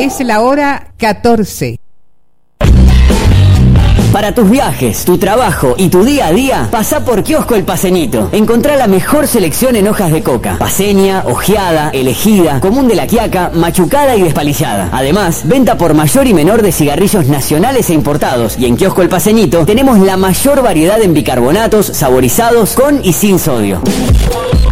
Es la hora 14. Para tus viajes, tu trabajo y tu día a día, pasá por Kiosco El Paceñito. Encontrá la mejor selección en hojas de coca. Paceña, ojeada, elegida, común de la Quiaca, machucada y despalillada. Además, venta por mayor y menor de cigarrillos nacionales e importados. Y en Kiosco El Paceñito tenemos la mayor variedad en bicarbonatos, saborizados, con y sin sodio.